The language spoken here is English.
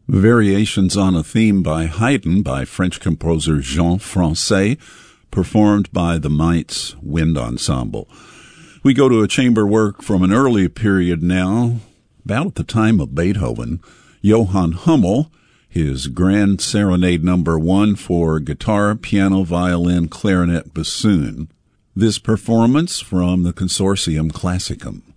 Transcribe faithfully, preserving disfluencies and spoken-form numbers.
Variations on a Theme by Haydn by French composer Jean Francais, performed by the Mainz Wind Ensemble. We go to a chamber work from an early period now, about at the time of Beethoven. Johann Hummel, his Grand Serenade Number One for guitar, piano, violin, clarinet, bassoon. This performance from the Consortium Classicum.